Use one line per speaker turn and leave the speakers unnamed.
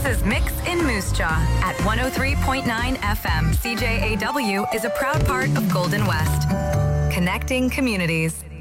This is Mix in Moose Jaw at 103.9 FM. CJAW is a proud part of Golden West. Connecting communities.